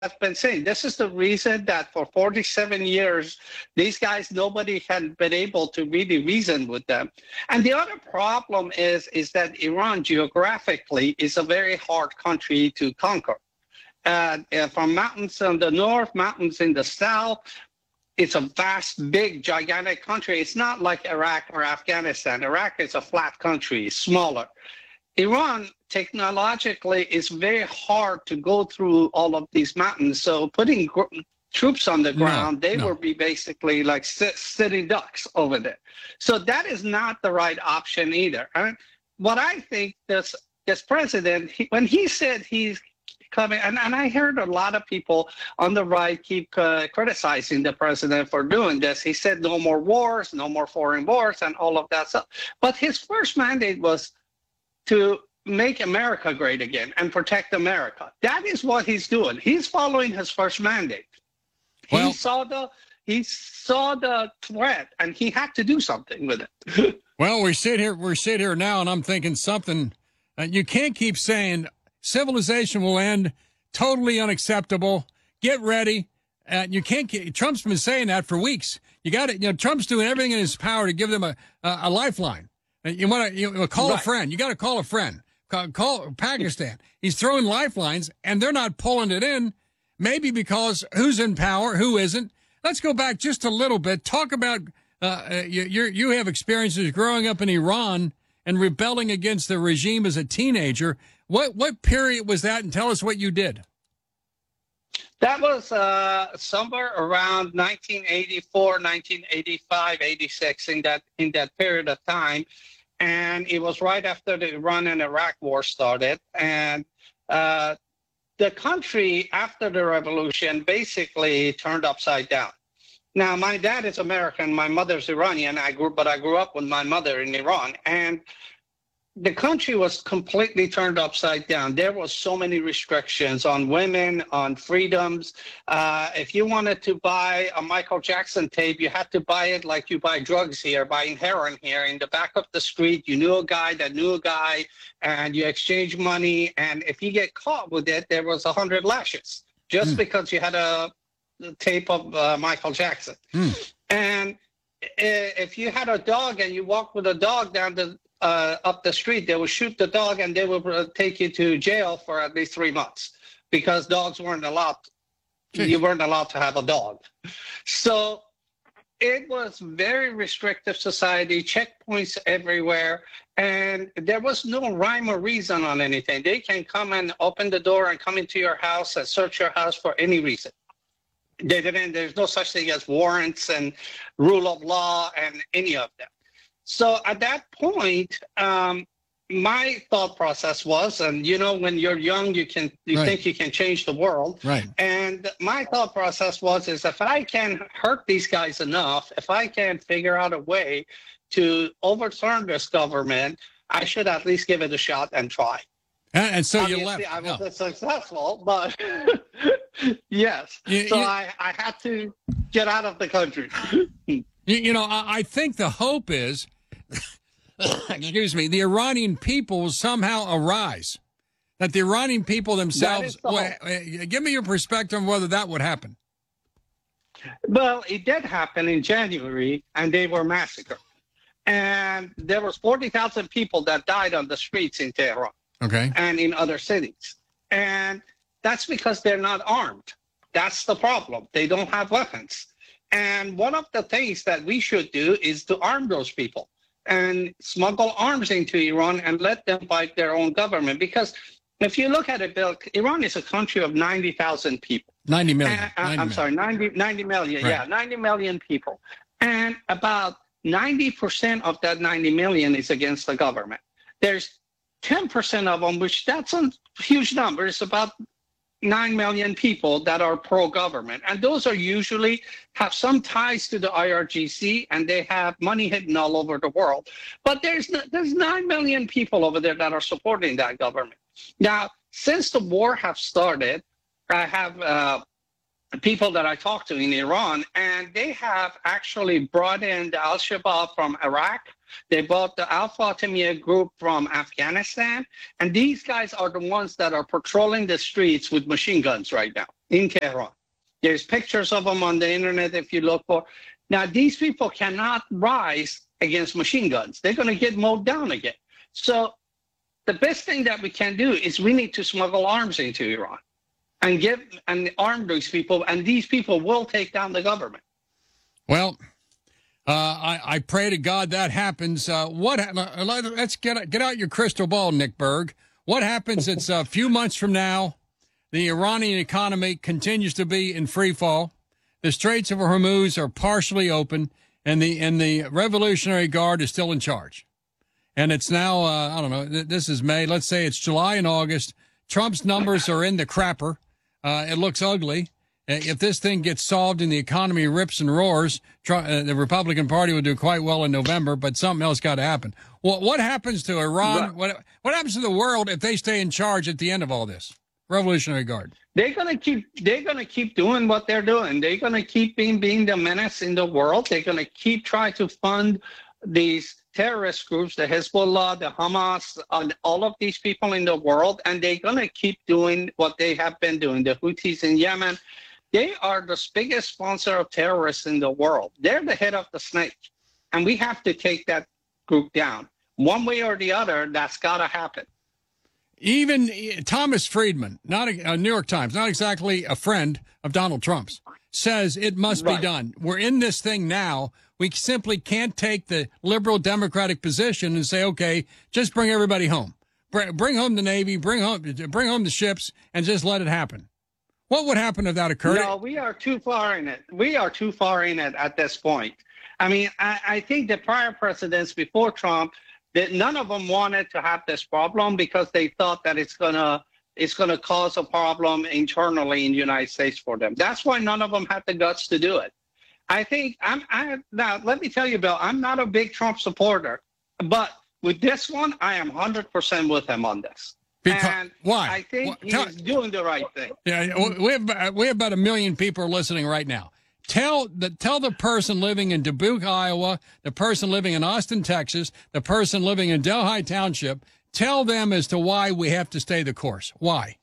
I've been saying. This is the reason that for 47 years, these guys, nobody had been able to really reason with them. And the other problem is that Iran geographically is a very hard country to conquer. From mountains in the north, mountains in the south, it's a vast, big, gigantic country. It's not like Iraq or Afghanistan. Iraq is a flat country, smaller. Iran, technologically, is very hard to go through all of these mountains. So putting troops on the ground, they will be basically like sitting ducks over there. So that is not the right option either. And what I think this president, when he said he's coming, and I heard a lot of people on the right keep criticizing the president for doing this. He said no more wars, no more foreign wars, and all of that stuff. But his first mandate was to make America great again and protect America. That is what he's doing. He's following his first mandate. Well, he saw the threat, and he had to do something with it. Well, we sit here now, and I'm thinking something. You can't keep saying civilization will end, totally unacceptable. Get ready. You can't. Trump's been saying that for weeks. You got it. Trump's doing everything in his power to give them a lifeline. You want to call a friend. You got to call a friend. Call Pakistan. He's throwing lifelines, and they're not pulling it in. Maybe because who's in power, who isn't. Let's go back just a little bit. Talk about you have experiences growing up in Iran and rebelling against the regime as a teenager. What period was that? And tell us what you did. That was somewhere around 1984, 1985, 86, in that period of time. And it was right after the Iran and Iraq war started. And the country, after the revolution, basically turned upside down. Now, my dad is American, my mother's Iranian. But I grew up with my mother in Iran. And the country was completely turned upside down. There was so many restrictions on women, on freedoms. If you wanted to buy a Michael Jackson tape, you had to buy it like you buy drugs here, buying heroin here. In the back of the street, you knew a guy that knew a guy, and you exchange money. And if you get caught with it, there was 100 lashes just because you had a tape of Michael Jackson. And if you had a dog and you walked with a dog down up the street, they would shoot the dog and they would take you to jail for at least 3 months because dogs weren't allowed. You weren't allowed to have a dog. So it was very restrictive society, checkpoints everywhere, and there was no rhyme or reason on anything. They can come and open the door and come into your house and search your house for any reason. There's no such thing as warrants and rule of law and any of that. So at that point, my thought process was, and when you're young, you think you can change the world. Right. And my thought process was, if I can hurt these guys enough, if I can figure out a way to overturn this government, I should at least give it a shot and try. And so obviously, you left. I wasn't successful, but yes. I had to get out of the country. I think the hope is, excuse me, the Iranian people will somehow arise. That the Iranian people themselves, give me your perspective on whether that would happen. Well, it did happen in January, and they were massacred. And there was 40,000 people that died on the streets in Tehran. Okay. And in other cities. And that's because they're not armed. That's the problem. They don't have weapons. And one of the things that we should do is to arm those people and smuggle arms into Iran and let them fight their own government. Because if you look at it, Bill, Iran is a country of 90,000 people. 90 million. 90 million. Right. Yeah, 90 million people. And about 90% of that 90 million is against the government. There's 10% of them, which that's a huge number. It's about 9 million people that are pro-government. And those are usually have some ties to the IRGC, and they have money hidden all over the world. But there's 9 million people over there that are supporting that government. Now, since the war have started, I have people that I talked to in Iran, and they have actually brought in the Al-Shabaab from Iraq. They brought the Al-Fatimiyya group from Afghanistan. And these guys are the ones that are patrolling the streets with machine guns right now. in Tehran. There's pictures of them on the internet if you look for. Now, these people cannot rise against machine guns. They're going to get mowed down again. So the best thing that we can do is we need to smuggle arms into Iran and arm these people, and these people will take down the government. Well, I pray to God that happens. Let's get out your crystal ball, Nick Berg. What happens? It's a few months from now. The Iranian economy continues to be in free fall. The Straits of Hormuz are partially open, and the Revolutionary Guard is still in charge. And it's now, I don't know, this is May. Let's say it's July and August. Trump's numbers are in the crapper. It looks ugly. If this thing gets solved and the economy rips and roars, the Republican Party will do quite well in November, but something else got to happen. What happens to Iran? What happens to the world if they stay in charge at the end of all this? Revolutionary Guard. They're gonna keep doing what they're doing. They're gonna keep being the menace in the world. They're gonna keep trying to fund these terrorist groups, the Hezbollah, the Hamas, and all of these people in the world, and they're gonna keep doing what they have been doing. The Houthis in Yemen, they are the biggest sponsor of terrorists in the world. They're the head of the snake, and we have to take that group down. One way or the other, that's gotta happen. Even Thomas Friedman, not a New York Times, not exactly a friend of Donald Trump's, says it must be done. We're in this thing now. We simply can't take the liberal Democratic position and say, okay, just bring everybody home. Bring home the Navy, bring home the ships, and just let it happen. What would happen if that occurred? No, we are too far in it. We are too far in it at this point. I mean, I think the prior presidents before Trump, that none of them wanted to have this problem because they thought that it's gonna cause a problem internally in the United States for them. That's why none of them had the guts to do it. I think now let me tell you, Bill, I'm not a big Trump supporter, but with this one, I am 100% with him on this. Why? I think he's doing the right thing. Yeah, we have about 1 million people listening right now. Tell the person living in Dubuque, Iowa, the person living in Austin, Texas, the person living in Delhi Township, tell them as to why we have to stay the course. Why?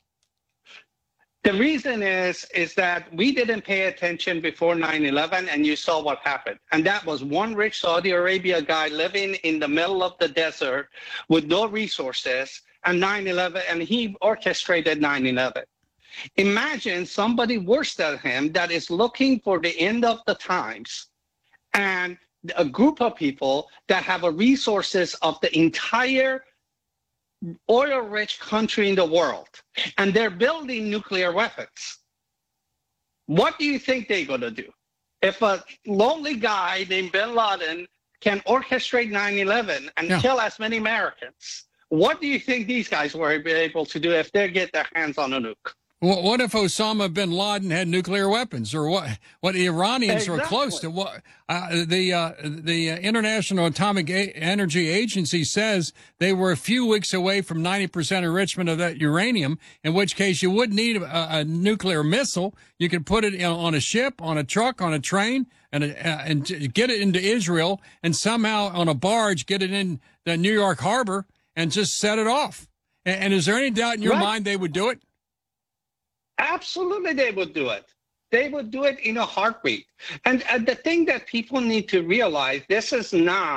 The reason is that we didn't pay attention before 9/11, and you saw what happened. And that was one rich Saudi Arabia guy living in the middle of the desert with no resources, and 9/11, and he orchestrated 9/11. Imagine somebody worse than him that is looking for the end of the times, and a group of people that have resources of the entire oil-rich country in the world, and they're building nuclear weapons. What do you think they're going to do? If a lonely guy named bin Laden can orchestrate 9/11 and kill as many Americans, what do you think these guys were able to do if they get their hands on a nuke? What if Osama bin Laden had nuclear weapons, or what the Iranians were close to? What the International Atomic Energy Agency says they were a few weeks away from 90% enrichment of that uranium, in which case you wouldn't need a nuclear missile. You could put it on a ship, on a truck, on a train, and get it into Israel, and somehow on a barge get it in the New York harbor and just set it off. And is there any doubt in your mind they would do it? Absolutely, they would do it. They would do it in a heartbeat. And the thing that people need to realize, this is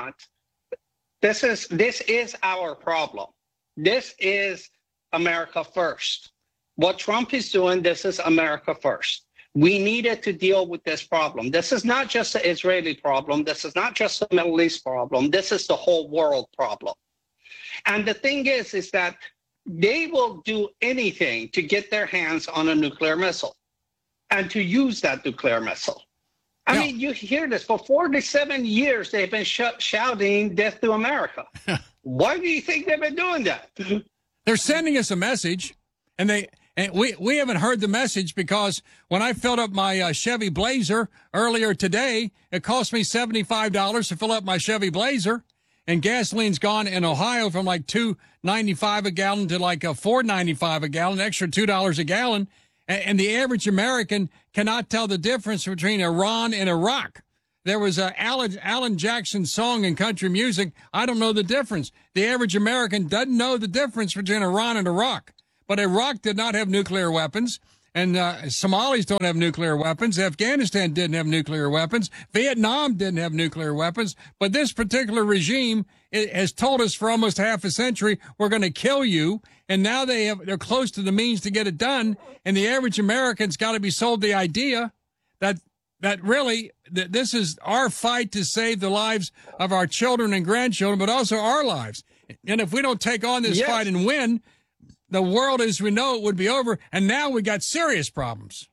our problem. This is America first. What Trump is doing, this is America first. We needed to deal with this problem. This is not just an Israeli problem. This is not just a Middle East problem. This is the whole world problem. And the thing is that they will do anything to get their hands on a nuclear missile and to use that nuclear missile. I mean, you hear this. For 47 years, they've been shouting death to America. Why do you think they've been doing that? They're sending us a message, and we haven't heard the message, because when I filled up my Chevy Blazer earlier today, it cost me $75 to fill up my Chevy Blazer. And gasoline's gone in Ohio from like $2.95 a gallon to like $4.95 a gallon, extra $2 a gallon. And the average American cannot tell the difference between Iran and Iraq. There was a Alan Jackson song in country music, I don't know the difference. The average American doesn't know the difference between Iran and Iraq. But Iraq did not have nuclear weapons. And Somalis don't have nuclear weapons. Afghanistan didn't have nuclear weapons. Vietnam didn't have nuclear weapons. But this particular regime has told us for almost half a century, we're going to kill you. And now they're close to the means to get it done. And the average American's got to be sold the idea that really this is our fight to save the lives of our children and grandchildren, but also our lives. And if we don't take on this fight and win, the world as we know it would be over, and now we got serious problems.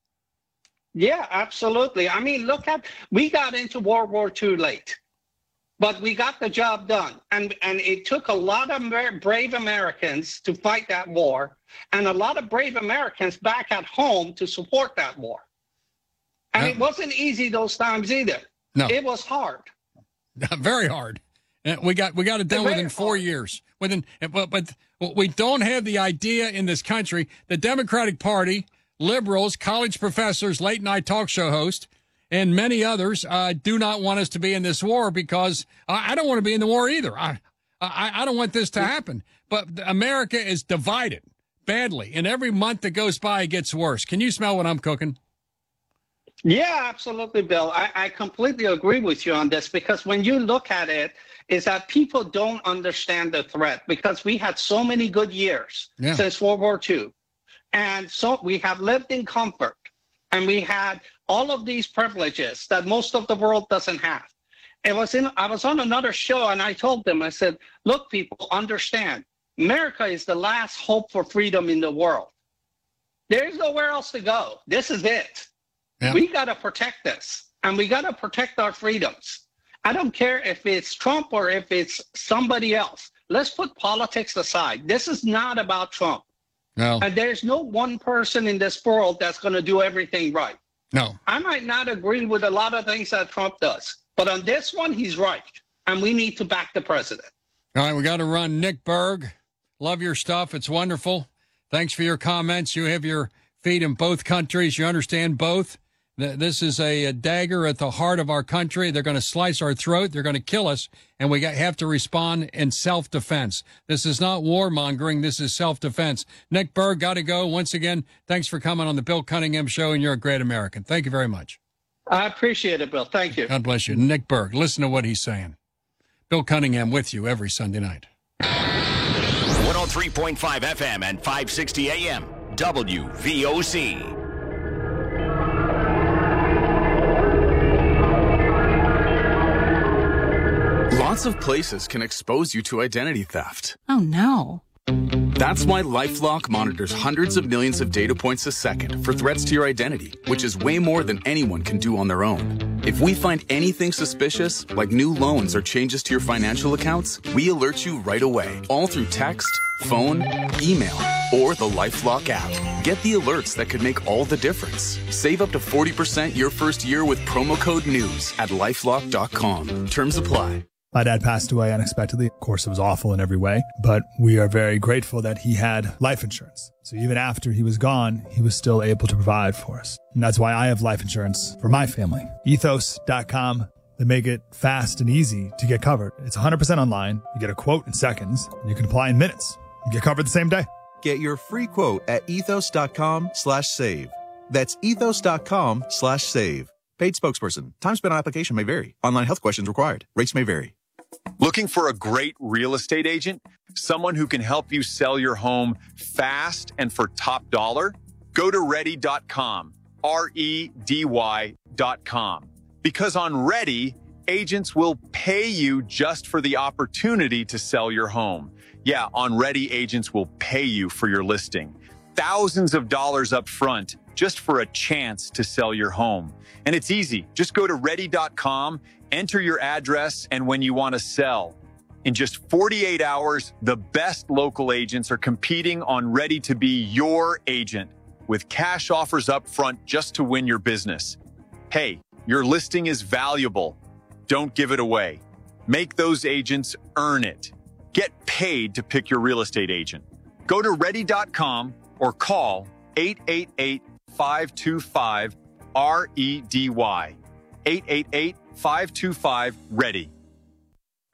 Yeah, absolutely. I mean, we got into World War II late, but we got the job done. And it took a lot of brave Americans to fight that war, and a lot of brave Americans back at home to support that war. And it wasn't easy those times either. No. It was hard. Very hard. We got it done within 4 years. But we don't have the idea in this country. The Democratic Party, liberals, college professors, late night talk show hosts, and many others do not want us to be in this war because I don't want to be in the war either. I don't want this to happen. But America is divided badly, and every month that goes by, it gets worse. Can you smell what I'm cooking? Yeah, absolutely, Bill. I completely agree with you on this because when you look at it, is that people don't understand the threat because we had so many good years since World War II. And so we have lived in comfort and we had all of these privileges that most of the world doesn't have. I was on another show and I told them, I said, look, people, understand, America is the last hope for freedom in the world. There's nowhere else to go. This is it. Yeah. We got to protect this and we got to protect our freedoms. I don't care if it's Trump or if it's somebody else. Let's put politics aside. This is not about Trump. No. And there's no one person in this world that's going to do everything right. No. I might not agree with a lot of things that Trump does, but on this one, he's right. And we need to back the president. All right, we got to run. Nick Berg, love your stuff. It's wonderful. Thanks for your comments. You have your feet in both countries. You understand both. This is a dagger at the heart of our country. They're going to slice our throat. They're going to kill us, and we have to respond in self-defense. This is not warmongering. This is self-defense. Nick Berg, got to go. Once again, thanks for coming on the Bill Cunningham Show, and you're a great American. Thank you very much. I appreciate it, Bill. Thank you. God bless you. Nick Berg, listen to what he's saying. Bill Cunningham with you every Sunday night. 103.5 FM and 560 AM, WVOC. Lots of places can expose you to identity theft. Oh, no. That's why LifeLock monitors hundreds of millions of data points a second for threats to your identity, which is way more than anyone can do on their own. If we find anything suspicious, like new loans or changes to your financial accounts, we alert you right away, all through text, phone, email, or the LifeLock app. Get the alerts that could make all the difference. Save up to 40% your first year with promo code NEWS at LifeLock.com. Terms apply. My dad passed away unexpectedly. Of course, it was awful in every way, but we are very grateful that he had life insurance. So even after he was gone, he was still able to provide for us. And that's why I have life insurance for my family. Ethos.com. They make it fast and easy to get covered. It's 100% online. You get a quote in seconds, and you can apply in minutes. You get covered the same day. Get your free quote at ethos.com/save. That's ethos.com/save. Paid spokesperson. Time spent on application may vary. Online health questions required. Rates may vary. Looking for a great real estate agent? Someone who can help you sell your home fast and for top dollar? Go to ready.com, REDY.com. Because on Ready, agents will pay you just for the opportunity to sell your home. Yeah, on Ready, agents will pay you for your listing. Thousands of dollars up front just for a chance to sell your home. And it's easy. Just go to ready.com, enter your address, and when you want to sell. In just 48 hours, the best local agents are competing on Ready to be your agent with cash offers up front just to win your business. Hey, your listing is valuable. Don't give it away. Make those agents earn it. Get paid to pick your real estate agent. Go to ready.com or call 888-525-REDY. 888-525-READY.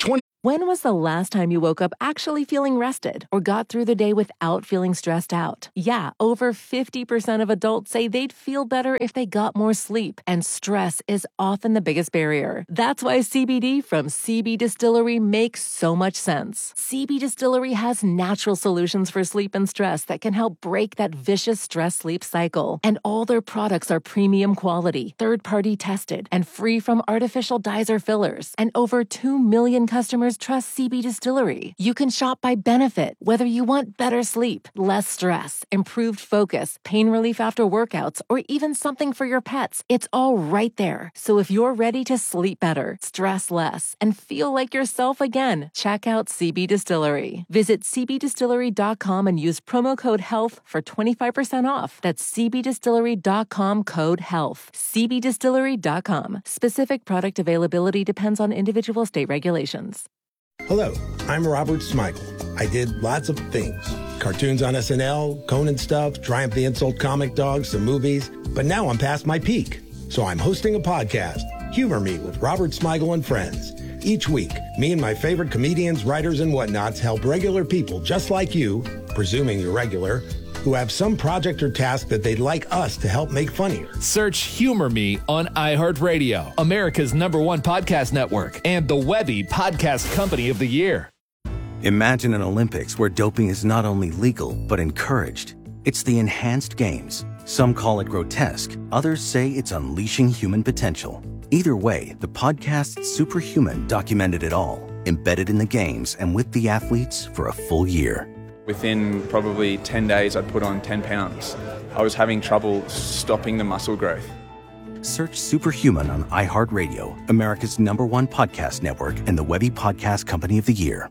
When was the last time you woke up actually feeling rested or got through the day without feeling stressed out? Yeah, over 50% of adults say they'd feel better if they got more sleep, and stress is often the biggest barrier. That's why CBD from CB Distillery makes so much sense. CB Distillery has natural solutions for sleep and stress that can help break that vicious stress-sleep cycle. And all their products are premium quality, third-party tested, and free from artificial dyes or fillers. And over 2 million customers trust CB Distillery. You can shop by benefit, whether you want better sleep, less stress, improved focus, pain relief after workouts, or even something for your pets. It's all right there. So if you're ready to sleep better, stress less, and feel like yourself again, check out CB Distillery. Visit cbdistillery.com and use promo code HEALTH for 25% off. That's cbdistillery.com, code HEALTH. cbdistillery.com. Specific product availability depends on individual state regulations. Hello, I'm Robert Smigel. I did lots of things. Cartoons on SNL, Conan stuff, Triumph the Insult Comic Dog, some movies. But now I'm past my peak. So I'm hosting a podcast, Humor Me with Robert Smigel and Friends. Each week, me and my favorite comedians, writers, and whatnots help regular people just like you, presuming you're regular, who have some project or task that they'd like us to help make funnier. Search Humor Me on iHeartRadio, America's #1 podcast network, and the Webby Podcast Company of the Year. Imagine an Olympics where doping is not only legal, but encouraged. It's the Enhanced Games. Some call it grotesque. Others say it's unleashing human potential. Either way, the podcast Superhuman documented it all, embedded in the games and with the athletes for a full year. Within probably 10 days, I'd put on 10 pounds. I was having trouble stopping the muscle growth. Search Superhuman on iHeartRadio, America's #1 podcast network, and the Webby Podcast Company of the Year.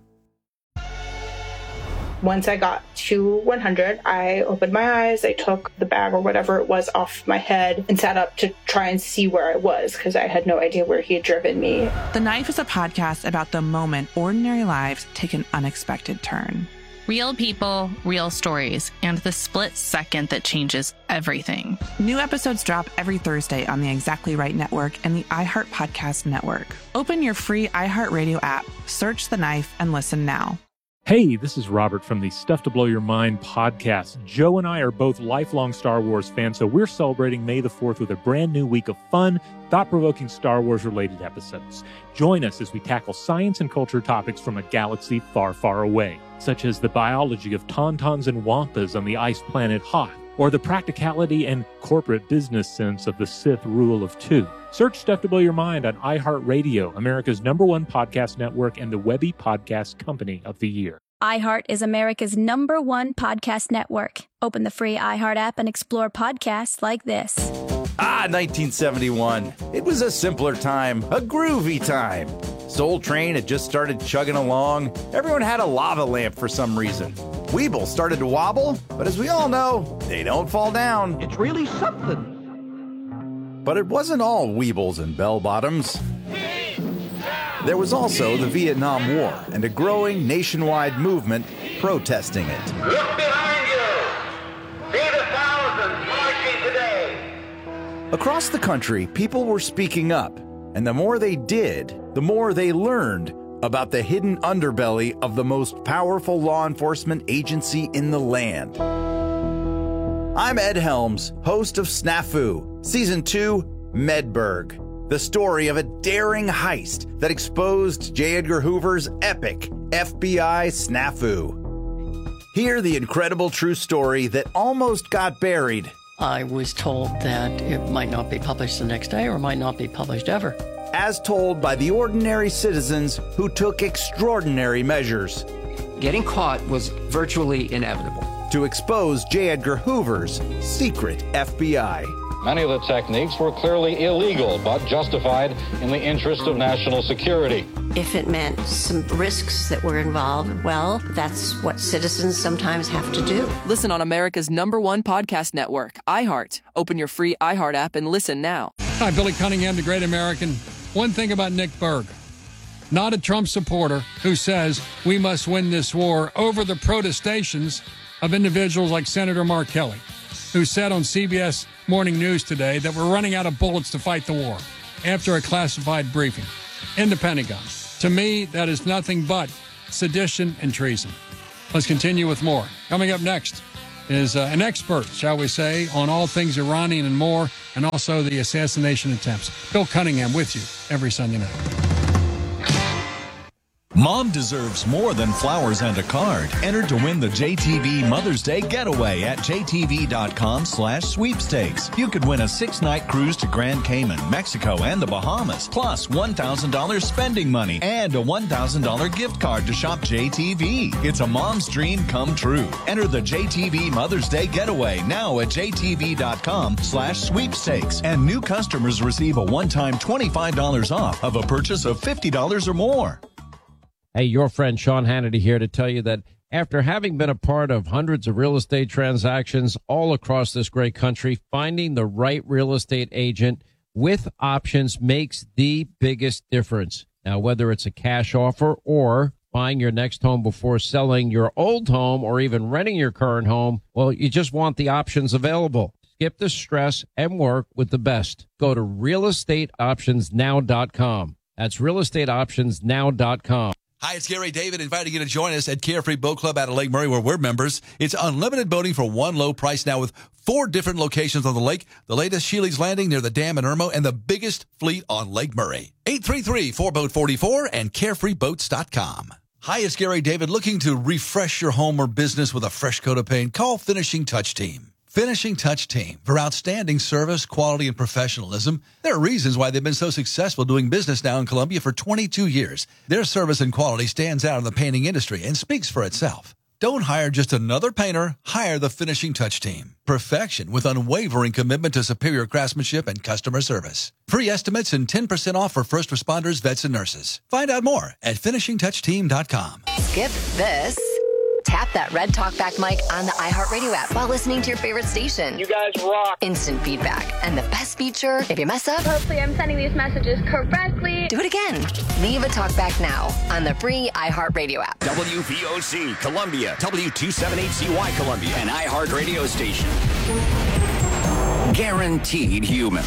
Once I got to 100, I opened my eyes, I took the bag or whatever it was off my head and sat up to try and see where I was because I had no idea where he had driven me. The Knife is a podcast about the moment ordinary lives take an unexpected turn. Real people, real stories, and the split second that changes everything. New episodes drop every Thursday on the Exactly Right Network and the iHeart Podcast Network. Open your free iHeartRadio app, search The Knife, and listen now. Hey, this is Robert from the Stuff to Blow Your Mind podcast. Joe and I are both lifelong Star Wars fans, so we're celebrating May the 4th with a brand new week of fun, thought-provoking Star Wars-related episodes. Join us as we tackle science and culture topics from a galaxy far, far away, such as the biology of tauntauns and wampas on the ice planet Hoth, or the practicality and corporate business sense of the Sith Rule of Two. Search Stuff to Blow Your Mind on iHeartRadio, America's #1 podcast network, and the Webby Podcast Company of the Year. iHeart is America's #1 podcast network. Open the free iHeart app and explore podcasts like this. 1971. It was a simpler time, a groovy time. Soul Train had just started chugging along. Everyone had a lava lamp for some reason. Weeble started to wobble, but as we all know, they don't fall down. It's really something. But it wasn't all Weebles and bell-bottoms. There was also the Vietnam War and a growing nationwide movement protesting it. Look behind you! See the thousands marching today! Across the country, people were speaking up, and the more they did, the more they learned about the hidden underbelly of the most powerful law enforcement agency in the land. I'm Ed Helms, host of Snafu, Season 2, Medberg, the story of a daring heist that exposed J. Edgar Hoover's epic FBI snafu. Hear the incredible true story that almost got buried. I was told that it might not be published the next day or might not be published ever. As told by the ordinary citizens who took extraordinary measures. Getting caught was virtually inevitable. To expose J. Edgar Hoover's secret FBI. Many of the techniques were clearly illegal, but justified in the interest of national security. If it meant some risks that were involved, well, that's what citizens sometimes have to do. Listen on America's #1 podcast network, iHeart. Open your free iHeart app and listen now. Hi, Billy Cunningham, the Great American. One thing about Nick Berg, not a Trump supporter who says we must win this war over the protestations of individuals like Senator Mark Kelly, who said on CBS Morning News today that we're running out of bullets to fight the war after a classified briefing in the Pentagon. To me, that is nothing but sedition and treason. Let's continue with more. Coming up next is an expert, shall we say, on all things Iranian and more, and also the assassination attempts. Bill Cunningham with you every Sunday night. Mom deserves more than flowers and a card. Enter to win the JTV Mother's Day Getaway at jtv.com/sweepstakes. You could win a 6-night cruise to Grand Cayman, Mexico, and the Bahamas, plus $1,000 spending money and a $1,000 gift card to shop JTV. It's a mom's dream come true. Enter the JTV Mother's Day Getaway now at jtv.com/sweepstakes. And new customers receive a one-time $25 off of a purchase of $50 or more. Hey, your friend Sean Hannity here to tell you that after having been a part of hundreds of real estate transactions all across this great country, finding the right real estate agent with options makes the biggest difference. Now, whether it's a cash offer or buying your next home before selling your old home or even renting your current home, well, you just want the options available. Skip the stress and work with the best. Go to realestateoptionsnow.com. That's realestateoptionsnow.com. Hi, it's Gary David inviting you to join us at Carefree Boat Club out of Lake Murray, where we're members. It's unlimited boating for one low price now with 4 different locations on the lake. The latest Shealy's Landing near the dam in Irmo, and the biggest fleet on Lake Murray. 833-4BOAT44 and carefreeboats.com. Hi, it's Gary David. Looking to refresh your home or business with a fresh coat of paint? Call Finishing Touch Team. Finishing Touch Team. For outstanding service, quality, and professionalism, there are reasons why they've been so successful doing business now in Columbia for 22 years. Their service and quality stands out in the painting industry and speaks for itself. Don't hire just another painter. Hire the Finishing Touch Team. Perfection with unwavering commitment to superior craftsmanship and customer service. Free estimates and 10% off for first responders, vets, and nurses. Find out more at finishingtouchtteam.com. Skip this. Tap that red talkback mic on the iHeartRadio app while listening to your favorite station. You guys rock. Instant feedback. And the best feature, if you mess up, hopefully I'm sending these messages correctly. Do it again. Leave a talkback now on the free iHeartRadio app. WVOC Columbia, W278CY Columbia, an iHeartRadio station. Guaranteed human.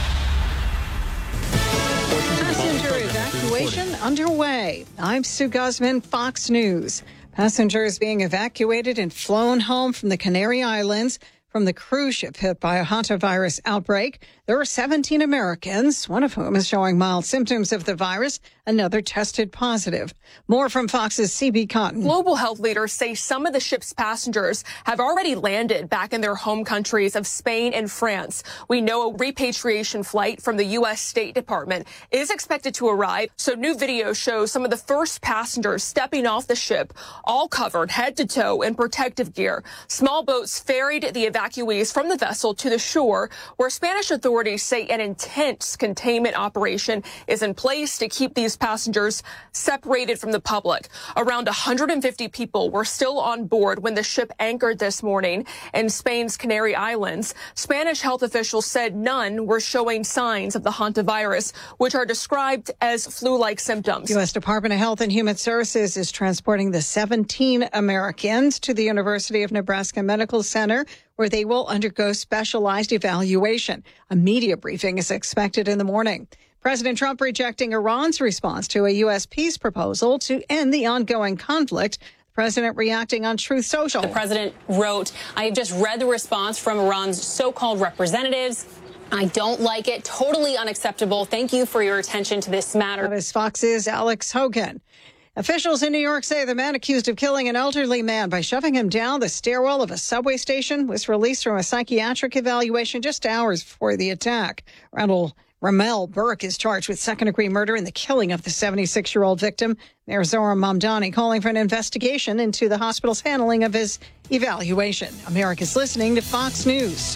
Passenger evacuation underway. I'm Sue Guzman, Fox News. Passengers being evacuated and flown home from the Canary Islands from the cruise ship hit by a hantavirus outbreak. There are 17 Americans, one of whom is showing mild symptoms of the virus. Another tested positive. More from Fox's CB Cotton. Global health leaders say some of the ship's passengers have already landed back in their home countries of Spain and France. We know a repatriation flight from the U.S. State Department is expected to arrive. So new video shows some of the first passengers stepping off the ship, all covered head to toe in protective gear. Small boats ferried the evacuees from the vessel to the shore, where Spanish authorities say an intense containment operation is in place to keep these passengers separated from the public. Around 150 people were still on board when the ship anchored this morning in Spain's Canary Islands. Spanish health officials said none were showing signs of the hantavirus, which are described as flu-like symptoms. U.S. Department of Health and Human Services is transporting the 17 Americans to the University of Nebraska Medical Center, where they will undergo specialized evaluation. A media briefing is expected in the morning. President Trump rejecting Iran's response to a U.S. peace proposal to end the ongoing conflict. The president reacting on Truth Social. The president wrote, I have just read the response from Iran's so-called representatives. I don't like it. Totally unacceptable. Thank you for your attention to this matter. That is Fox's Alex Hogan. Officials in New York say the man accused of killing an elderly man by shoving him down the stairwell of a subway station was released from a psychiatric evaluation just hours before the attack. Ramel Burke is charged with second-degree murder in the killing of the 76-year-old victim. Mayor Zohran Mamdani calling for an investigation into the hospital's handling of his evaluation. America's listening to Fox News.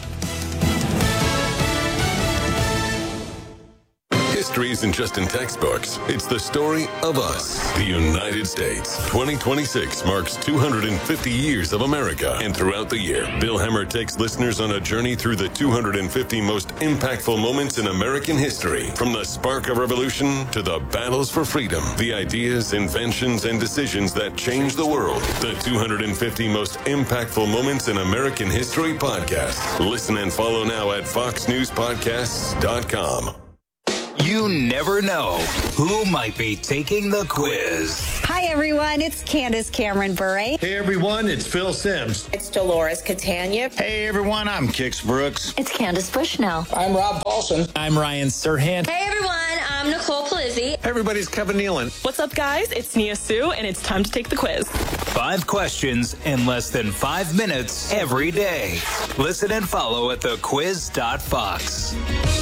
History isn't just in textbooks. It's the story of us, the United States. 2026 marks 250 years of America. And throughout the year, Bill Hemmer takes listeners on a journey through the 250 most impactful moments in American history. From the spark of revolution to the battles for freedom, the ideas, inventions, and decisions that changed the world. The 250 most impactful moments in American history podcast. Listen and follow now at foxnewspodcasts.com. You never know who might be taking the quiz. Hi, everyone. It's Candace Cameron Bure. Hey, everyone. It's Phil Simms. It's Dolores Catania. Hey, everyone. I'm Kix Brooks. It's Candace Bushnell. I'm Rob Paulson. I'm Ryan Serhant. Hey, everyone. I'm Nicole Palizzi. Hey, everybody's Kevin Nealon. What's up, guys? It's Nia Sue, and it's time to take the quiz. 5 questions in less than 5 minutes every day. Listen and follow at thequiz.fox.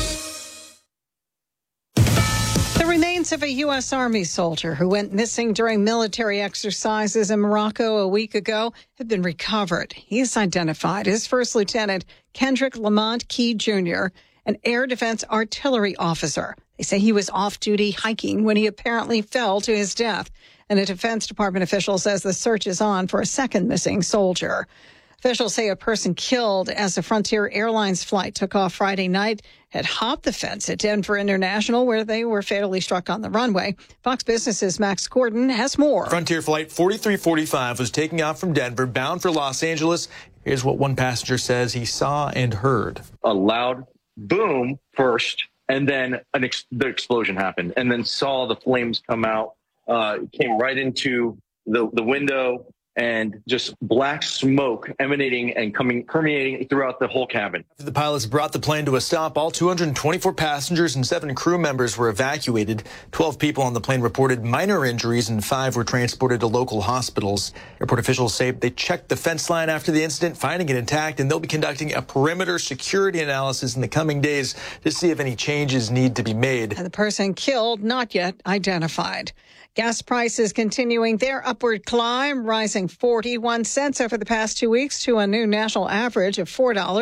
The remains of a U.S. Army soldier who went missing during military exercises in Morocco a week ago have been recovered. He is identified as First Lieutenant Kendrick Lamont Key Jr., an air defense artillery officer. They say he was off-duty hiking when he apparently fell to his death. And a Defense Department official says the search is on for a second missing soldier. Officials say a person killed as a Frontier Airlines flight took off Friday night had hopped the fence at Denver International, where they were fatally struck on the runway. Fox Business's Max Gordon has more. Frontier Flight 4345 was taking off from Denver, bound for Los Angeles. Here's what one passenger says he saw and heard. A loud boom first, and then the explosion happened, and then saw the flames come out, came right into the window, and just black smoke emanating and permeating throughout the whole cabin. After the pilots brought the plane to a stop, all 224 passengers and 7 crew members were evacuated. 12 people on the plane reported minor injuries and 5 were transported to local hospitals. Airport officials say they checked the fence line after the incident, finding it intact, and they'll be conducting a perimeter security analysis in the coming days to see if any changes need to be made. And the person killed, not yet identified. Gas prices continuing their upward climb, rising 41 cents over the past 2 weeks to a new national average of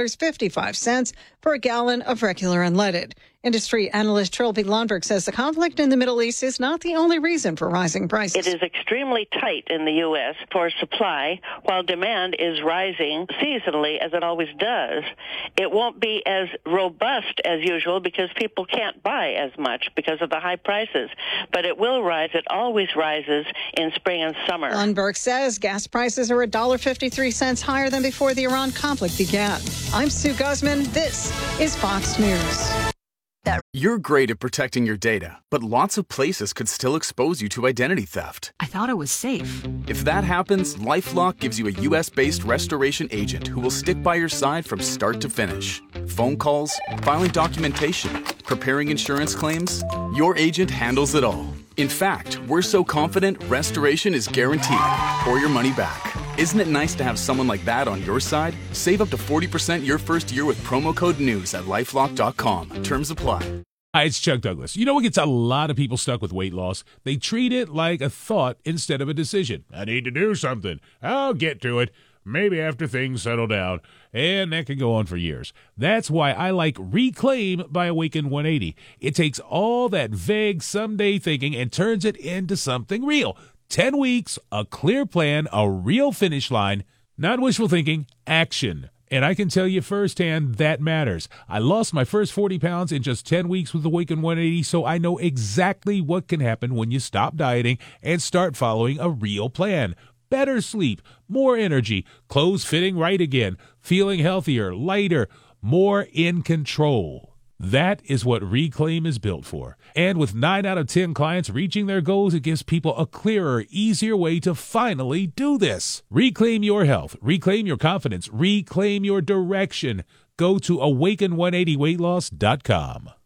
$4.55 for a gallon of regular unleaded. Industry analyst Trilby Lundberg says the conflict in the Middle East is not the only reason for rising prices. It is extremely tight in the U.S. for supply, while demand is rising seasonally, as it always does. It won't be as robust as usual because people can't buy as much because of the high prices, but it will rise. It always rises in spring and summer. Lundberg says gas prices are $1.53 higher than before the Iran conflict began. I'm Sue Guzman. This is Fox News. You're great at protecting your data, but lots of places could still expose you to identity theft. I thought it was safe. If that happens, LifeLock gives you a U.S.-based restoration agent who will stick by your side from start to finish. Phone calls, filing documentation, preparing insurance claims, your agent handles it all. In fact, we're so confident restoration is guaranteed or your money back. Isn't it nice to have someone like that on your side? Save up to 40% your first year with promo code NEWS at LifeLock.com. Terms apply. Hi, it's Chuck Douglas. You know what gets a lot of people stuck with weight loss? They treat it like a thought instead of a decision. I need to do something. I'll get to it. Maybe after things settle down. And that can go on for years. That's why I like Reclaim by Awaken 180. It takes all that vague someday thinking and turns it into something real. 10 weeks, a clear plan, a real finish line, not wishful thinking, action. And I can tell you firsthand that matters. I lost my first 40 pounds in just 10 weeks with Awaken 180, so I know exactly what can happen when you stop dieting and start following a real plan. Better sleep, more energy, clothes fitting right again, feeling healthier, lighter, more in control. That is what Reclaim is built for. And with 9 out of 10 clients reaching their goals, it gives people a clearer, easier way to finally do this. Reclaim your health. Reclaim your confidence. Reclaim your direction. Go to awaken180weightloss.com.